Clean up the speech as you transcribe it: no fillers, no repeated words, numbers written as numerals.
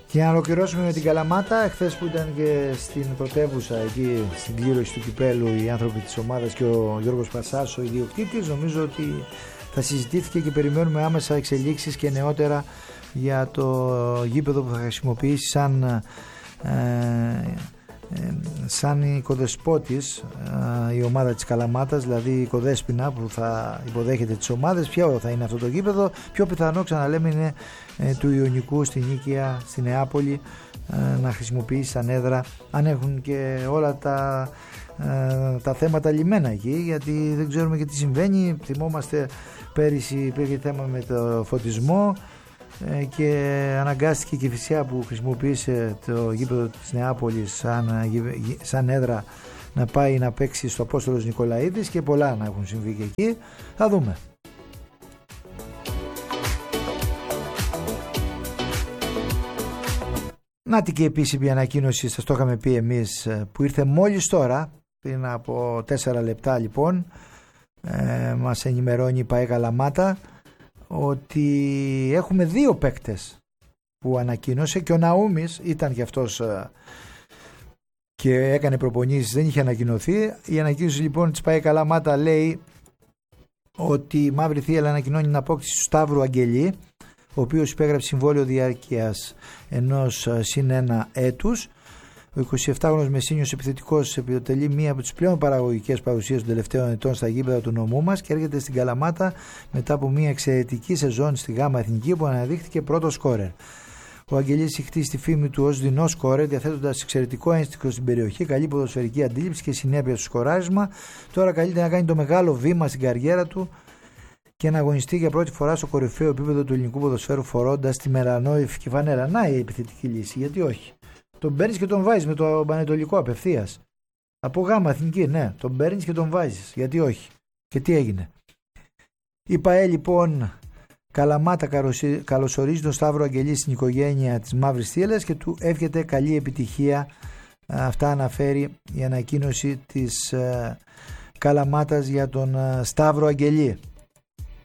Και να ολοκληρώσουμε με την Καλαμάτα. Εχθές που ήταν και στην πρωτεύουσα εκεί στην κλήρωση του κυπέλου οι άνθρωποι της ομάδας και ο Γιώργος Πασάς ο ιδιοκτήτης, νομίζω ότι θα συζητήθηκε και περιμένουμε άμεσα εξελίξεις και νεότερα για το γήπεδο που θα χρησιμοποιήσει σαν οικοδεσπότης η ομάδα της Καλαμάτας, δηλαδή η οικοδέσποινα που θα υποδέχεται τις ομάδες. Ποιο θα είναι αυτό το γήπεδο? Πιο πιθανό, ξαναλέμε, είναι του Ιωνικού στη Νίκαια, στη Νεάπολη, να χρησιμοποιήσει σαν έδρα, αν έχουν και όλα τα θέματα λιμένα εκεί, γιατί δεν ξέρουμε και τι συμβαίνει. Θυμόμαστε πέρυσι υπήρχε θέμα με το φωτισμό και αναγκάστηκε η Κηφισιά που χρησιμοποίησε το γήπεδο της Νεάπολης σαν έδρα να πάει να παίξει στο Απόστολος Νικολαίδης, και πολλά να έχουν συμβεί και εκεί. Θα δούμε. Νάτι και επίσημη ανακοίνωση, σας το είχαμε πει εμείς, που ήρθε μόλις τώρα, πριν από 4 λεπτά λοιπόν, μας ενημερώνει η ΠΑΕ Καλαμάτα ότι έχουμε 2 παίκτες που ανακοίνωσε, και ο Ναούμης ήταν και αυτός και έκανε προπονήσεις, δεν είχε ανακοινωθεί. Η ανακοίνωση λοιπόν της ΠΑΕ Καλαμάτα λέει ότι η Μαύρη Θύελλα ανακοινώνει την απόκτηση του Σταύρου Αγγελή, ο οποίος υπέγραψε συμβόλαιο διάρκειας ενός συν 1 έτους. Ο 27χρονος Μεσίνιος επιθετικός επιτελεί μία από τις πλέον παραγωγικές παρουσίες των τελευταίων ετών στα γήπεδα του νομού μας και έρχεται στην Καλαμάτα μετά από μία εξαιρετική σεζόν στη ΓΑΜΑ Εθνική που αναδείχθηκε πρώτο σκόρερ. Ο Αγγελής έχει χτίσει τη φήμη του ως δεινό σκόρερ, διαθέτοντας εξαιρετικό ένστικτο στην περιοχή, καλή ποδοσφαιρική αντίληψη και συνέπεια στο σκοράρισμα. Τώρα καλείται να κάνει το μεγάλο βήμα στην καριέρα του και να αγωνιστεί για πρώτη φορά στο κορυφαίο επίπεδο του ελληνικού ποδοσφαίρου, φορώντας τη μερανόηφικη φανέλα. Να η επιθετική λύση, γιατί όχι. Τον παίρνεις και τον βάζεις με το πανετολικό απευθείας. Από ΓΑΜΑ Εθνική, ναι, τον παίρνεις και τον βάζεις. Γιατί όχι. Και τι έγινε? Η ΠΑΕ λοιπόν Καλαμάτα καλωσορίζει τον Σταύρο Αγγελή στην οικογένεια της Μαύρης Θύελλας και του εύχεται καλή επιτυχία. Αυτά αναφέρει η ανακοίνωση της Καλαμάτας για τον Σταύρο Αγγελή.